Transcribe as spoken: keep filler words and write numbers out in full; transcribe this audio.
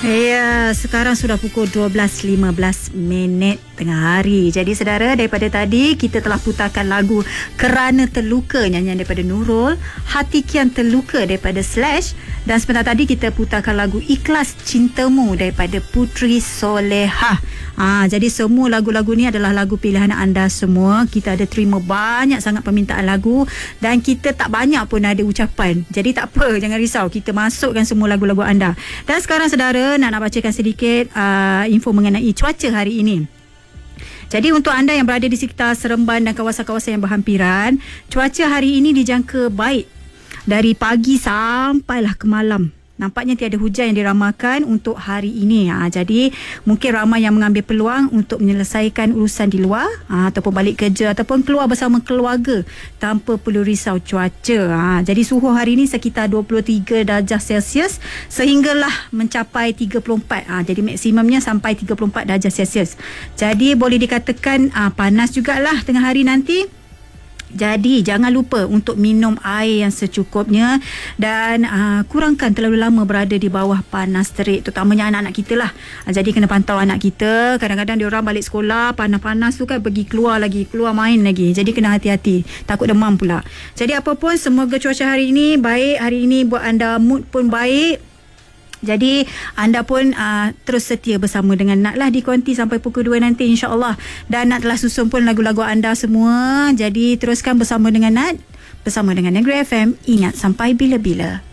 Ya, sekarang sudah pukul dua belas lima belas minit tengah hari. Jadi saudara, daripada tadi kita telah putarkan lagu Kerana Terluka, nyanyian daripada Nurul, Hati Kian Terluka daripada Slash, dan sebentar tadi kita putarkan lagu Ikhlas Cintamu daripada Putri Solehah. Ha, jadi semua lagu-lagu ni adalah lagu pilihan anda semua. Kita ada terima banyak sangat permintaan lagu dan kita tak banyak pun ada ucapan. Jadi tak apa, jangan risau, kita masukkan semua lagu-lagu anda. Dan sekarang saudara, nak nak bacakan sedikit uh, info mengenai cuaca hari ini. Jadi untuk anda yang berada di sekitar Seremban dan kawasan-kawasan yang berhampiran, cuaca hari ini dijangka baik dari pagi sampailah ke malam. Nampaknya tiada hujan yang diramalkan untuk hari ini. Ha, jadi mungkin ramai yang mengambil peluang untuk menyelesaikan urusan di luar, ha, ataupun balik kerja ataupun keluar bersama keluarga tanpa perlu risau cuaca. Ha, jadi suhu hari ini sekitar dua puluh tiga darjah Celsius sehinggalah mencapai tiga puluh empat. Ha, jadi maksimumnya sampai tiga puluh empat darjah Celsius. Jadi boleh dikatakan ha, panas jugalah tengah hari nanti. Jadi jangan lupa untuk minum air yang secukupnya dan uh, kurangkan terlalu lama berada di bawah panas terik, terutamanya anak-anak kita lah. Uh, jadi kena pantau anak kita. Kadang-kadang dia orang balik sekolah panas-panas tu kan, pergi keluar lagi, keluar main lagi. Jadi kena hati-hati, takut demam pula. Jadi apa pun, semoga cuaca hari ini baik. Hari ini buat anda mood pun baik. Jadi anda pun uh, terus setia bersama dengan Nat lah di Konti sampai pukul dua nanti, insya-Allah. Dan Nat telah susun pun lagu-lagu anda semua. Jadi teruskan bersama dengan Nat, bersama dengan Negeri F M. Ingat sampai bila-bila.